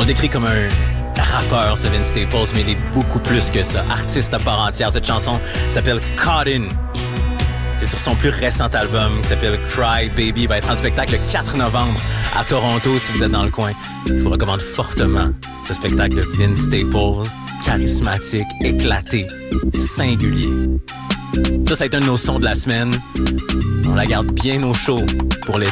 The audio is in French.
le décrit comme un rappeur, ce Vince Staples, mais il est beaucoup plus que ça. Artiste à part entière. Cette chanson s'appelle Caught In. C'est sur son plus récent album qui s'appelle Cry Baby. Il va être en spectacle le 4 novembre à Toronto si vous êtes dans le coin. Je vous recommande fortement ce spectacle de Vince Staples. Charismatique, éclaté, singulier. Ça a été un de nos sons de la semaine. On la garde bien au chaud pour l'été.